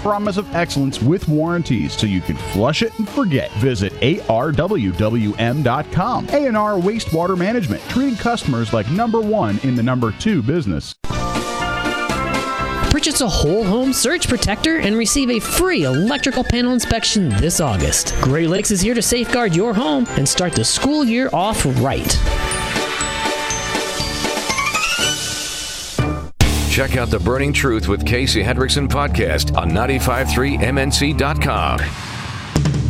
promise of excellence with warranties so you can flush it and forget. Visit arwwm.com. A&R Wastewater Management, treating customers like number one in the number two business. Purchase a whole home surge protector and receive a free electrical panel inspection this August. Great Lakes is here to safeguard your home and start the school year off right. Check out The Burning Truth with Casey Hendrickson podcast on 953mnc.com.